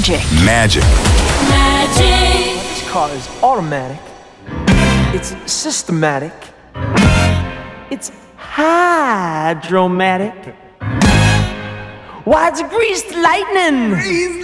Magic. Magic. Magic. This car is automatic. It's systematic. It's hydromatic. Why, it's greased lightning.